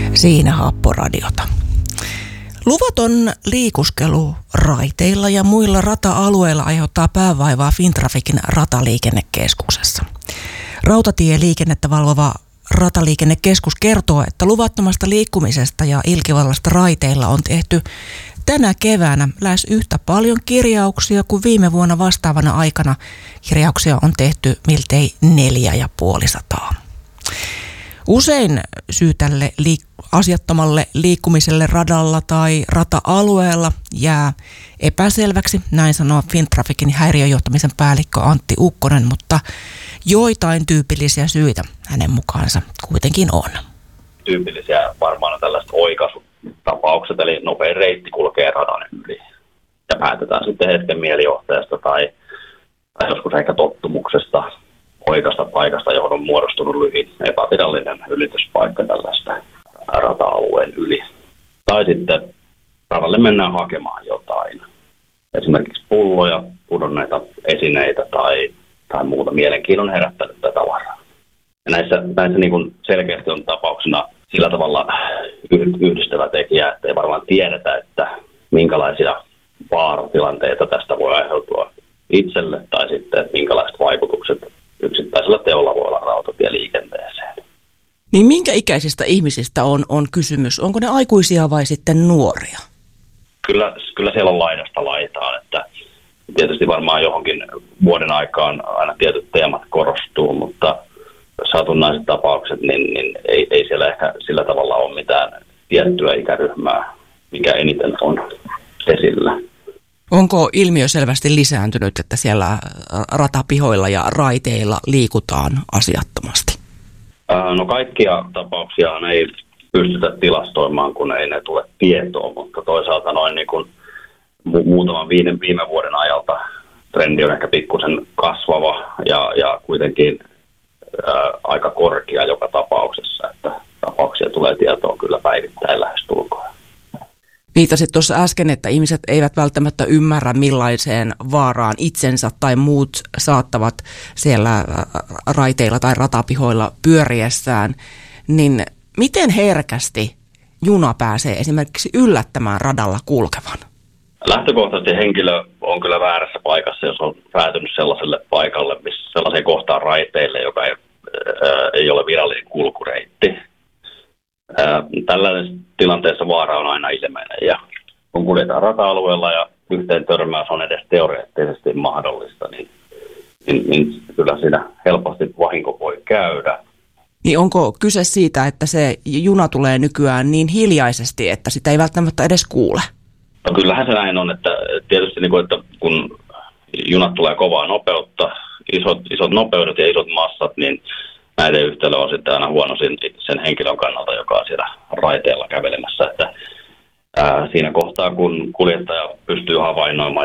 Siinä Happoradiota. Luvaton liikuskelu raiteilla ja muilla rata-alueilla aiheuttaa päävaivaa Fintraficin rataliikennekeskuksessa. Rautatieliikennettä valvova Rataliikennekeskus kertoo, että luvattomasta liikkumisesta ja ilkivallasta raiteilla on tehty tänä keväänä lähes yhtä paljon kirjauksia kuin viime vuonna vastaavana aikana. Kirjauksia on tehty miltei 450. Usein syy tälle asiattomalle liikkumiselle radalla tai rata-alueella jää epäselväksi, näin sanoo Fintraficin häiriöjohtamisen päällikkö Antti Ukkonen, mutta joitain tyypillisiä syitä hänen mukaansa kuitenkin on. Tyypillisiä varmaan on tällaiset oikaisutapaukset, eli nopein reitti kulkee radan yli. Ja päätetään sitten hetken mielijohteesta tai joskus ehkä tottumuksesta oikaista paikasta, johon on muodostunut lyhin epävirallinen ylityspaikka tällaista rata-alueen yli. Tai sitten radalle mennään hakemaan jotain. Esimerkiksi pulloja, pudonneita esineitä tai muuta mielenkiinnon herättänyttä tavaraa. Ja näissä niin kuin selkeästi on tapauksena sillä tavalla yhdistävä tekijä, että ei varmaan tiedetä, että minkälaisia vaaratilanteita tästä voi aiheutua itselle tai sitten minkälaiset vaikutukset yksittäisellä teolla voi olla rautatieliikenteeseen. Niin minkä ikäisistä ihmisistä on kysymys? Onko ne aikuisia vai sitten nuoria? Kyllä siellä on laidasta laitaan, että tietysti varmaan johonkin vuoden aikaan aina tietyt teemat korostuu, mutta satunnaiset tapaukset, niin ei siellä ehkä sillä tavalla ole mitään tiettyä ikäryhmää, mikä eniten on esillä. Onko ilmiö selvästi lisääntynyt, että siellä ratapihoilla ja raiteilla liikutaan asiattomasti? No kaikkia tapauksia ei pystytä tilastoimaan, kun ei ne tule tietoon, mutta toisaalta noin niin kuin muutaman viime vuoden ajalta trendi on ehkä pikkusen kasvava ja kuitenkin aika korkea joka tapauksessa, että tapauksia tulee tietoon kyllä päivittäin lähestulkoon. Viitasit tuossa äsken, että ihmiset eivät välttämättä ymmärrä, millaiseen vaaraan itsensä tai muut saattavat siellä raiteilla tai ratapihoilla pyöriessään, niin miten herkästi juna pääsee esimerkiksi yllättämään radalla kulkevan? Lähtökohtaisesti henkilö on kyllä väärässä paikassa, jos on päätynyt sellaiselle paikalle, sellaiseen kohtaan raiteille, joka ei ole virallinen kulkureitti. Tällaisessa tilanteessa vaara on aina ilmeinen ja kun kuljetaan rata-alueella ja yhteen törmäys on edes teoreettisesti mahdollista, niin kyllä siinä helposti vahinko voi käydä. Niin onko kyse siitä, että se juna tulee nykyään niin hiljaisesti, että sitä ei välttämättä edes kuule? No kyllähän se näin on, että tietysti että kun junat tulee kovaa nopeutta, isot nopeudet ja isot massat, niin näiden yhtälö on sitten aina huono sen henkilön kannalta, joka on siellä raiteella kävelemässä. Että siinä kohtaa, kun kuljettaja pystyy havainnoimaan